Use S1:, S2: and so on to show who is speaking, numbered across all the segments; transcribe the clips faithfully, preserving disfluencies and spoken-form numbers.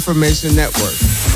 S1: Information Network.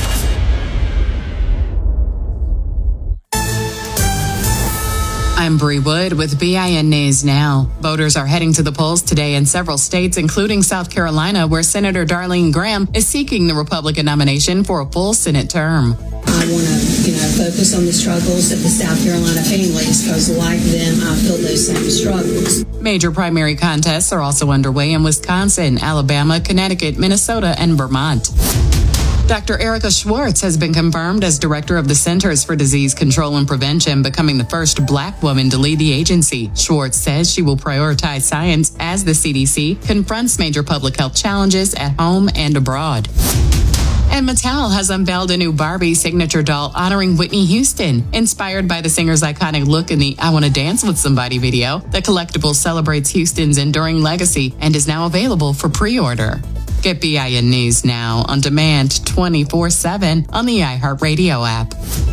S2: I'm Bree Wood with B I N News Now. Voters are heading to the polls today in several states, including South Carolina, where Senator Darlene Graham is seeking the Republican nomination for a full Senate term.
S3: I want to, you know, focus on the struggles of the South Carolina families because, like them, I feel those same struggles.
S2: Major primary contests are also underway in Wisconsin, Alabama, Connecticut, Minnesota, and Vermont. Doctor Erica Schwartz has been confirmed as director of the Centers for Disease Control and Prevention, becoming the first Black woman to lead the agency. Schwartz says she will prioritize science as the C D C confronts major public health challenges at home and abroad. And Mattel has unveiled a new Barbie signature doll honoring Whitney Houston. Inspired by the singer's iconic look in the I Want to Dance with Somebody video, the collectible celebrates Houston's enduring legacy and is now available for pre-order. Get B I N News Now on demand twenty-four seven on the iHeartRadio app.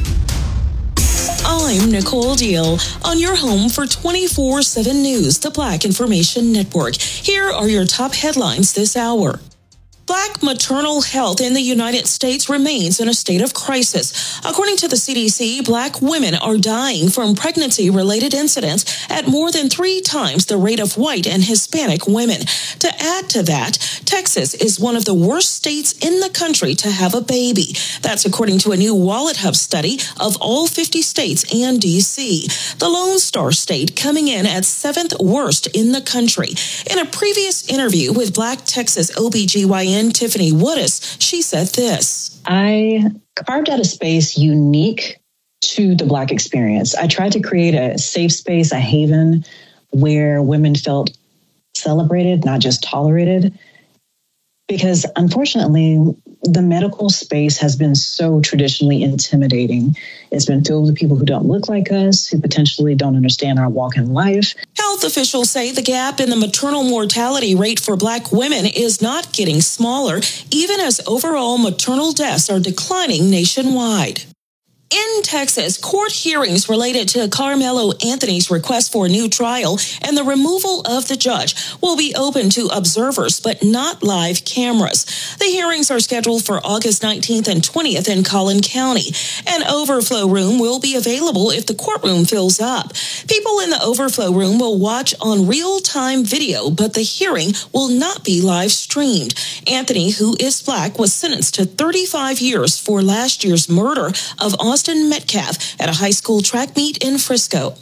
S4: I'm Nicole Deal on your home for twenty-four seven News, the Black Information Network. Here are your top headlines this hour. Black maternal health in the United States remains in a state of crisis. According to the C D C, Black women are dying from pregnancy-related incidents at more than three times the rate of white and Hispanic women. To add to that, Texas is one of the worst states in the country to have a baby. That's according to a new Wallet Hub study of all fifty states and D C. The Lone Star State coming in at seventh worst in the country. In a previous interview with Black Texas O B G Y N Tiffany Woodis, she said this.
S5: I carved out a space unique to the Black experience. I tried to create a safe space, a haven where women felt celebrated, not just tolerated. Because unfortunately, the medical space has been so traditionally intimidating. It's been filled with people who don't look like us, who potentially don't understand our walk in life.
S4: Health officials say the gap in the maternal mortality rate for Black women is not getting smaller, even as overall maternal deaths are declining nationwide. In Texas, court hearings related to Carmelo Anthony's request for a new trial and the removal of the judge will be open to observers, but not live cameras. The hearings are scheduled for August nineteenth and twentieth in Collin County. An overflow room will be available if the courtroom fills up. People in the overflow room will watch on real-time video, but the hearing will not be live streamed. Anthony, who is Black, was sentenced to thirty-five years for last year's murder of Austin Metcalf at a high school track meet in Frisco.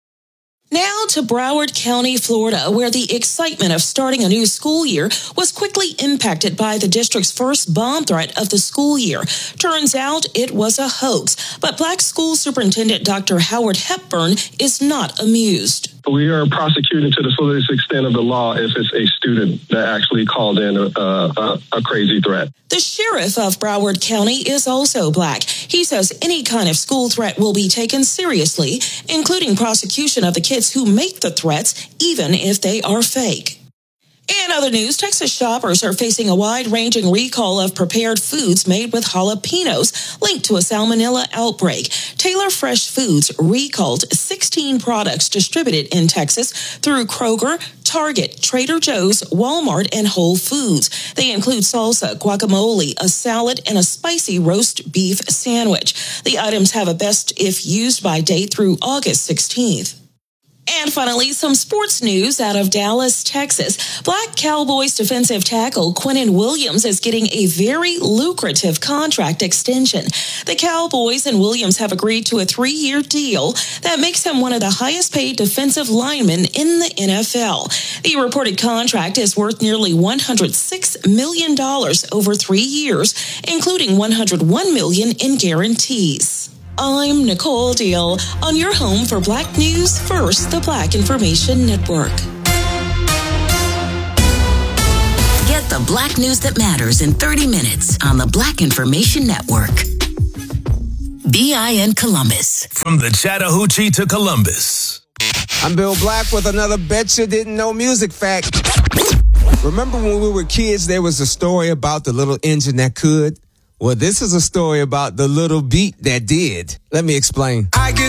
S4: Now to Broward County, Florida, where the excitement of starting a new school year was quickly impacted by the district's first bomb threat of the school year. Turns out it was a hoax, but Black school superintendent Doctor Howard Hepburn is not amused.
S6: We are prosecuting to the fullest extent of the law if it's a student that actually called in a, a, a crazy threat.
S4: The sheriff of Broward County is also Black. He says any kind of school threat will be taken seriously, including prosecution of the kids who make the threats, even if they are fake. In other news, Texas shoppers are facing a wide-ranging recall of prepared foods made with jalapenos linked to a salmonella outbreak. Taylor Fresh Foods recalled sixteen products distributed in Texas through Kroger, Target, Trader Joe's, Walmart, and Whole Foods. They include salsa, guacamole, a salad, and a spicy roast beef sandwich. The items have a best if used by date through August sixteenth. And finally, some sports news out of Dallas, Texas. Black Cowboys defensive tackle Quinnen Williams is getting a very lucrative contract extension. The Cowboys and Williams have agreed to a three-year deal that makes him one of the highest-paid defensive linemen in the N F L. The reported contract is worth nearly one hundred six million dollars over three years, including one hundred one million dollars in guarantees. I'm Nicole Deal on your home for Black News First, the Black Information Network.
S7: Get the Black news that matters in thirty minutes on the Black Information Network. B I N Columbus.
S8: From the Chattahoochee to Columbus.
S1: I'm Bill Black with another Bet You Didn't Know music fact. Remember when we were kids, there was a story about the little engine that could? Well, this is a story about the little beat that did. Let me explain. I get